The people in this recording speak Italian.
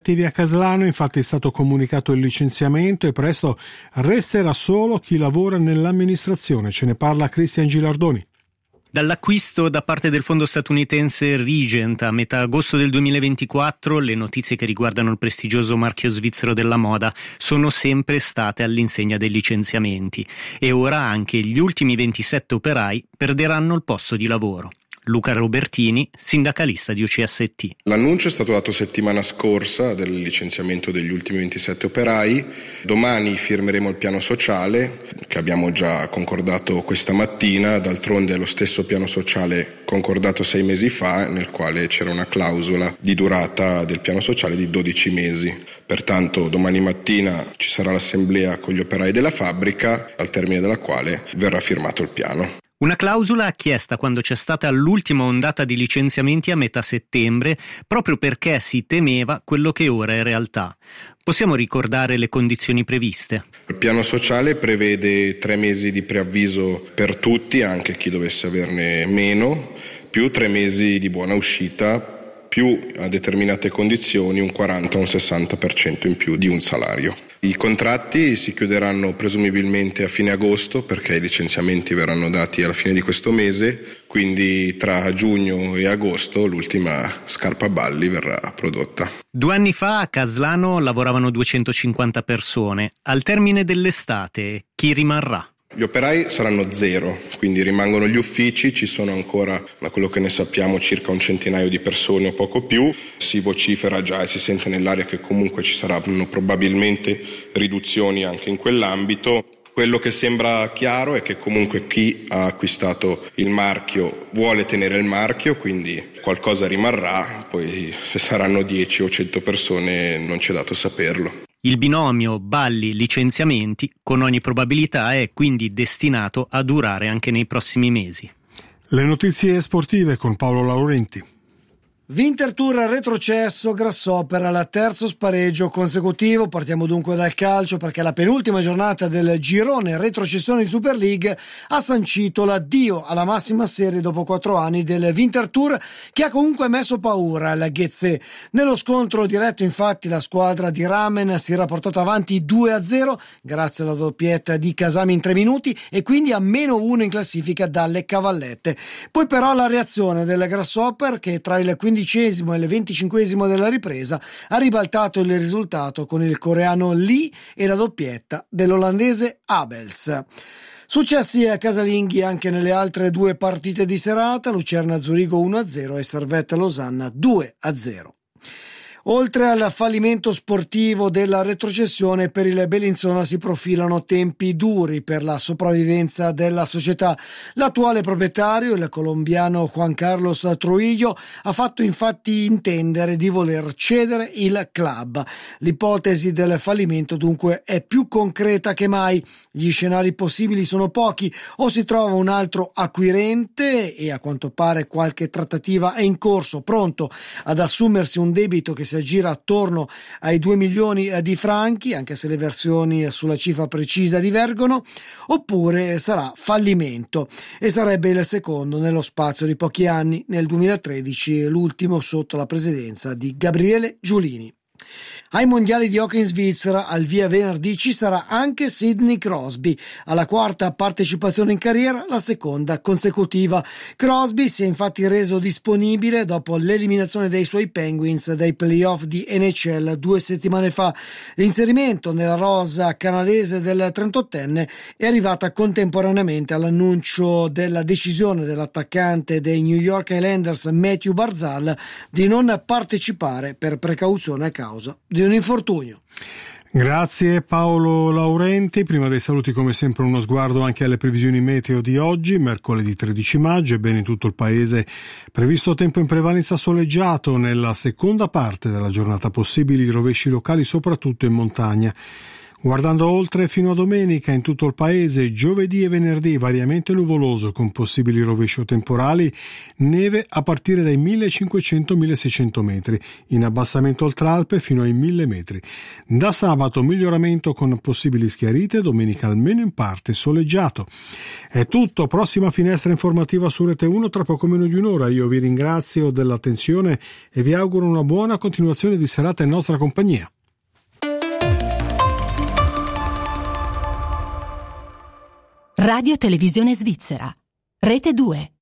attivi a Caslano, infatti è stato comunicato il licenziamento e presto resterà solo chi lavora nell'amministrazione. Ce ne parla Cristian Gilardoni. Dall'acquisto da parte del fondo statunitense Regent a metà agosto del 2024, le notizie che riguardano il prestigioso marchio svizzero della moda sono sempre state all'insegna dei licenziamenti e ora anche gli ultimi 27 operai perderanno il posto di lavoro. Luca Robertini, sindacalista di UCST. L'annuncio è stato dato settimana scorsa del licenziamento degli ultimi 27 operai. Domani firmeremo il piano sociale che abbiamo già concordato questa mattina. D'altronde è lo stesso piano sociale concordato 6 mesi fa, nel quale c'era una clausola di durata del piano sociale di 12 mesi. Pertanto domani mattina ci sarà l'assemblea con gli operai della fabbrica, al termine della quale verrà firmato il piano. Una clausola chiesta quando c'è stata l'ultima ondata di licenziamenti a metà settembre, proprio perché si temeva quello che ora è realtà. Possiamo ricordare le condizioni previste? Il piano sociale prevede 3 mesi di preavviso per tutti, anche chi dovesse averne meno, più 3 mesi di buona uscita, più a determinate condizioni un 40 o un 60% in più di un salario. I contratti si chiuderanno presumibilmente a fine agosto, perché i licenziamenti verranno dati alla fine di questo mese, quindi tra giugno e agosto l'ultima scarpa a balli verrà prodotta. 2 anni fa a Caslano lavoravano 250 persone. Al termine dell'estate chi rimarrà? Gli operai saranno 0, quindi rimangono gli uffici, ci sono ancora, da quello che ne sappiamo, circa un centinaio di persone o poco più. Si vocifera già e si sente nell'aria che comunque ci saranno probabilmente riduzioni anche in quell'ambito. Quello che sembra chiaro è che comunque chi ha acquistato il marchio vuole tenere il marchio, quindi qualcosa rimarrà, poi se saranno 10 o 100 persone non c'è dato saperlo. Il binomio balli-licenziamenti con ogni probabilità è quindi destinato a durare anche nei prossimi mesi. Le notizie sportive con Paolo Laurenti. Winterthur retrocesso, Grasshopper al terzo spareggio consecutivo. Partiamo dunque dal calcio, perché la penultima giornata del girone retrocessione in Super League ha sancito l'addio alla massima serie dopo 4 anni del Winterthur, che ha comunque messo paura al Ghezzé. Nello scontro diretto infatti la squadra di Ramen si era portata avanti 2-0 grazie alla doppietta di Kasami in 3 minuti e quindi a -1 in classifica dalle cavallette. Poi però la reazione del Grasshopper, che tra il 15° e il 25° della ripresa ha ribaltato il risultato con il coreano Lee e la doppietta dell'olandese Abels. Successi a casalinghi anche nelle altre 2 partite di serata: Lucerna Zurigo 1-0 e Servette Losanna 2-0. Oltre al fallimento sportivo della retrocessione, per il Bellinzona si profilano tempi duri per la sopravvivenza della società. L'attuale proprietario, il colombiano Juan Carlos Trujillo, ha fatto infatti intendere di voler cedere il club. L'ipotesi del fallimento dunque è più concreta che mai. Gli scenari possibili sono pochi: o si trova un altro acquirente, e a quanto pare qualche trattativa è in corso, pronto ad assumersi un debito che si aggira attorno ai 2 milioni di franchi, anche se le versioni sulla cifra precisa divergono, oppure sarà fallimento, e sarebbe il secondo nello spazio di pochi anni. Nel 2013 l'ultimo sotto la presidenza di Gabriele Giulini. Ai mondiali di hockey in Svizzera, al via venerdì, ci sarà anche Sidney Crosby, alla 4ª partecipazione in carriera, la 2ª consecutiva. Crosby si è infatti reso disponibile dopo l'eliminazione dei suoi Penguins dai playoff di NHL 2 settimane fa. L'inserimento nella rosa canadese del 38enne è arrivata contemporaneamente all'annuncio della decisione dell'attaccante dei New York Islanders Matthew Barzal di non partecipare per precauzione a causa di un infortunio. Grazie Paolo Laurenti. Prima dei saluti, come sempre, uno sguardo anche alle previsioni meteo di oggi, mercoledì 13 maggio. Ebbene, in tutto il paese previsto tempo in prevalenza soleggiato. Nella seconda parte della giornata possibili rovesci locali soprattutto in montagna, Guardando oltre fino a domenica in tutto il paese, giovedì e venerdì variamente nuvoloso con possibili rovescio temporali, neve a partire dai 1500-1600 metri, in abbassamento oltre Alpe fino ai 1000 metri. Da sabato miglioramento con possibili schiarite, domenica almeno in parte soleggiato. È tutto, prossima finestra informativa su Rete 1 tra poco meno di un'ora. Io vi ringrazio dell'attenzione e vi auguro una buona continuazione di serata in nostra compagnia. Radio Televisione Svizzera, Rete 2.